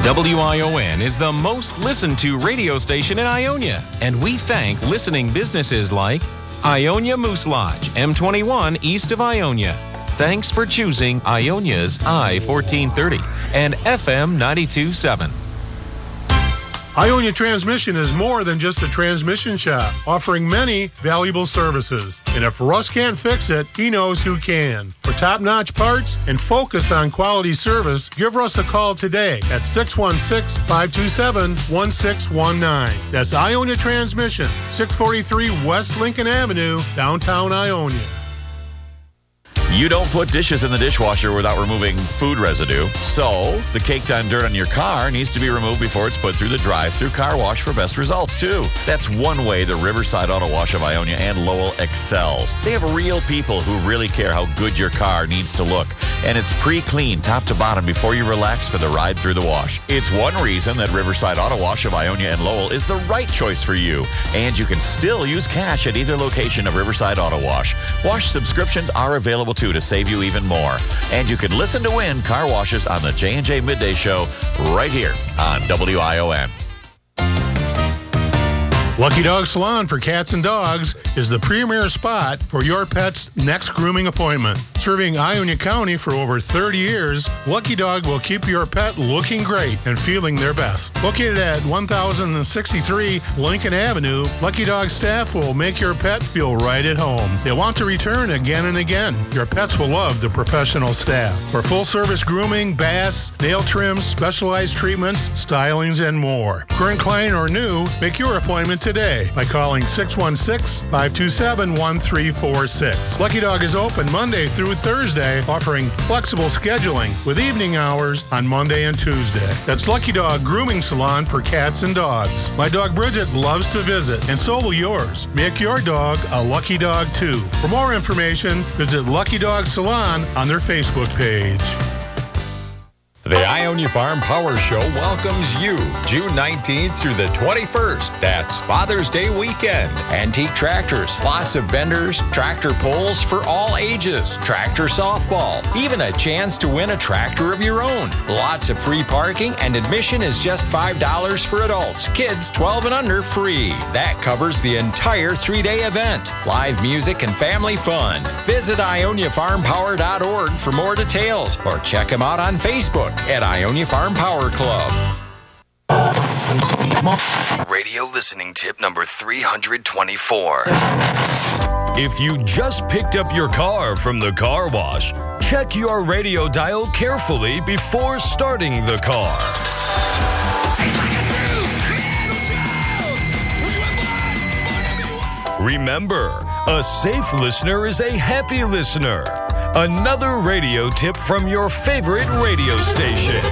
WION is the most listened to radio station in Ionia, and we thank listening businesses like Ionia Moose Lodge, M21 east of Ionia. Thanks for choosing Ionia's I-1430 and FM 92.7. Ionia Transmission is more than just a transmission shop, offering many valuable services. And if Russ can't fix it, he knows who can. For top-notch parts and focus on quality service, give Russ a call today at 616-527-1619. That's Ionia Transmission, 643 West Lincoln Avenue, downtown Ionia. You don't put dishes in the dishwasher without removing food residue. So, the caked-on dirt on your car needs to be removed before it's put through the drive-through car wash for best results, too. That's one way the Riverside Auto Wash of Ionia and Lowell excels. They have real people who really care how good your car needs to look. And it's pre-clean top to bottom before you relax for the ride through the wash. It's one reason that Riverside Auto Wash of Ionia and Lowell is the right choice for you. And you can still use cash at either location of Riverside Auto Wash. Wash subscriptions are available, too, to save you even more. And you can listen to win car washes on the J&J Midday Show right here on WION. Lucky Dog Salon for Cats and Dogs is the premier spot for your pet's next grooming appointment. Serving Ionia County for over 30 years, Lucky Dog will keep your pet looking great and feeling their best. Located at 1063 Lincoln Avenue, Lucky Dog staff will make your pet feel right at home. They want to return again and again. Your pets will love the professional staff. For full-service grooming, baths, nail trims, specialized treatments, stylings, and more. Current client or new, make your appointment today by calling 616-527-1346. Lucky Dog is open Monday through Thursday, offering flexible scheduling with evening hours on Monday and Tuesday. That's Lucky Dog Grooming Salon for Cats and Dogs. My dog Bridget loves to visit, and so will yours. Make your dog a Lucky Dog too. For more information, visit Lucky Dog Salon on their Facebook page. The Ionia Farm Power Show welcomes you June 19th through the 21st. That's Father's Day weekend. Antique tractors, lots of vendors, tractor pulls for all ages, tractor softball, even a chance to win a tractor of your own. Lots of free parking, and admission is just $5 for adults. Kids 12 and under free. That covers the entire 3-day event. Live music and family fun. Visit IoniaFarmPower.org for more details, or check them out on Facebook at Ionia Farm Power Club. Radio listening tip number 324. If you just picked up your car from the car wash, check your radio dial carefully before starting the car. Remember, a safe listener is a happy listener. Another radio tip from your favorite radio station.